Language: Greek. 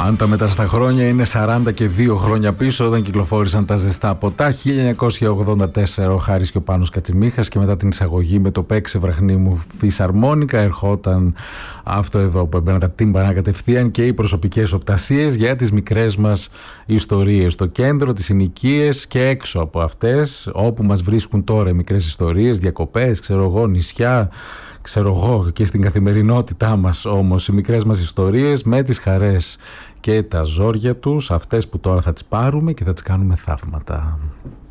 Αν τα μέτρα στα χρόνια είναι 42 χρόνια πίσω, όταν κυκλοφόρησαν τα ζεστά ποτά, 1984 ο Χάρης και ο Πάνος Κατσιμίχας, και μετά την εισαγωγή με το παίξε βραχνή μου φυσαρμόνικα ερχόταν αυτό εδώ που έμπαιναν τα τύμπανα κατευθείαν και οι προσωπικές οπτασίες για τις μικρές μας ιστορίες, το κέντρο, τις συνοικίες και έξω από αυτές, όπου μας βρίσκουν τώρα οι μικρές ιστορίες, διακοπές, ξέρω εγώ, νησιά, ξέρω εγώ, και στην καθημερινότητά μας όμως οι μικρές μας ιστορίες με τις χαρές και τα ζόρια τους, αυτές που τώρα θα τις πάρουμε και θα τις κάνουμε θαύματα.